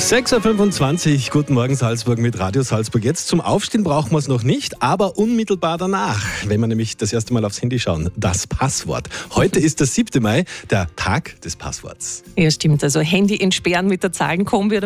6.25 Uhr, guten Morgen Salzburg mit Radio Salzburg. Jetzt zum Aufstehen brauchen wir es noch nicht, aber unmittelbar danach, wenn wir nämlich das erste Mal aufs Handy schauen, das Passwort. Heute ist der 7. Mai, der Tag des Passworts. Ja, stimmt. Also Handy entsperren mit der Zahlenkombi oder